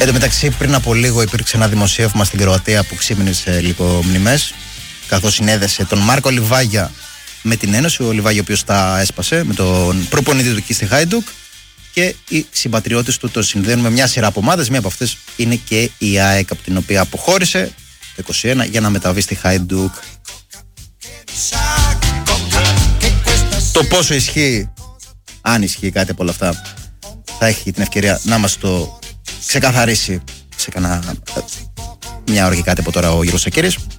Εν τω μεταξύ, πριν από λίγο υπήρξε ένα δημοσίευμα στην Κροατία που ξύμινησε λίγο μνημές, καθώς συνέδεσε τον Μάρκο Λιβάγια με την Ένωση. Ο Λιβάγια, ο οποίος τα έσπασε με τον προπονητή του εκεί στη Χάιντουκ, και οι συμπατριώτες του το συνδέουν με μια σειρά από ομάδες. Μία από αυτές είναι και η ΑΕΚ, από την οποία αποχώρησε το 2021 για να μεταβεί στη Χάιντουκ. Το πόσο ισχύει, αν ισχύει κάτι από όλα αυτά, θα έχει την ευκαιρία να μας το ξεκαθαρίσει σε μια ώρα και κάτι από τώρα ο Γιώργος Σακύρης.